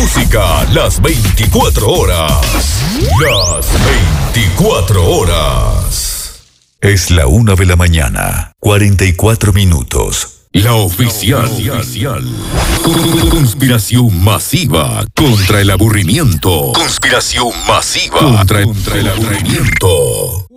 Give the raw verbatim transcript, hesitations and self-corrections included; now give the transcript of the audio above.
música las veinticuatro horas. Las veinticuatro horas. Es la una de la mañana, cuarenta y cuatro minutos. La oficial. La oficial. Conspiración masiva contra el aburrimiento. Conspiración masiva contra, contra el aburrimiento.